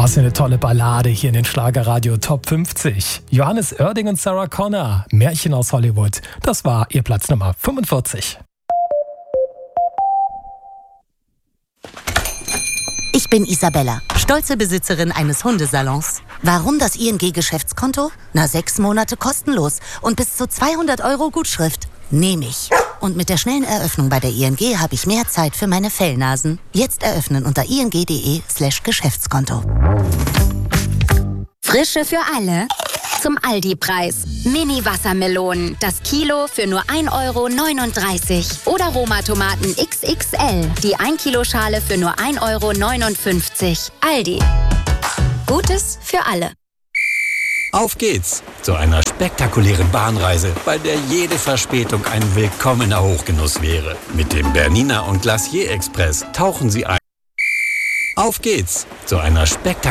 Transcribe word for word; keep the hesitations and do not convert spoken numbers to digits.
Was für eine tolle Ballade hier in den Schlagerradio Top fünfzig. Johannes Oerding und Sarah Connor, Märchen aus Hollywood. Das war ihr Platz Nummer fünfundvierzig. Ich bin Isabella, stolze Besitzerin eines Hundesalons. Warum das I N G-Geschäftskonto? Na, sechs Monate kostenlos und bis zu zweihundert Euro Gutschrift. Nehme ich. Und mit der schnellen Eröffnung bei der I N G habe ich mehr Zeit für meine Fellnasen. Jetzt eröffnen unter ing.de slash Geschäftskonto. Frische für alle. Zum Aldi-Preis. Mini-Wassermelonen. Das Kilo für nur ein Euro neununddreißig. Oder Roma-Tomaten X X L. Die ein Kilo Schale für nur ein Euro neunundfünfzig. Aldi. Gutes für alle. Auf geht's zu einer spektakulären Bahnreise, bei der jede Verspätung ein willkommener Hochgenuss wäre. Mit dem Bernina und Glacier Express tauchen Sie ein. Auf geht's zu einer spektakulären